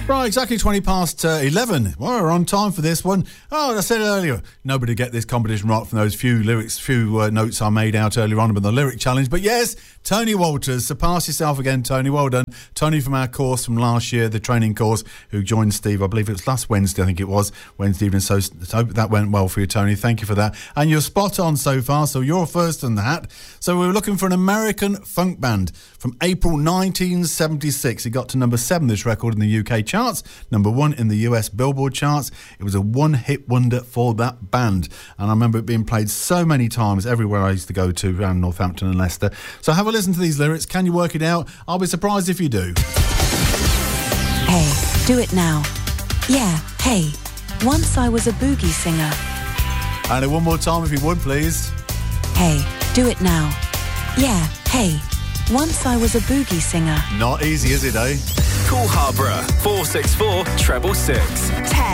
Right, exactly 20 past 11. Well, we're on time for this one. Oh, I said earlier, nobody get this competition right from those few notes I made out earlier on about the lyric challenge. But yes, Tony Walters, surpass yourself again, Tony. Well done. Tony from our course from last year, the training course, who joined Steve, I believe it was last Wednesday, I think it was, Wednesday evening. So I hope that went well for you, Tony. Thank you for that. And you're spot on so far, so you're first in the hat. So we were looking for an American funk band from April 1976. It got to number 7, this record, in the UK charts, number 1 in the US Billboard charts. It was a one-hit wonder for that band, and I remember it being played so many times everywhere I used to go to around Northampton and Leicester. So have a listen to these lyrics. Can you work it out? I'll be surprised if you do. Hey, do it now. Yeah, hey, once I was a boogie singer. And one more time if you would, please. Hey, do it now. Yeah, hey, once I was a boogie singer. Not easy, is it, eh? Call Harborough 464 666.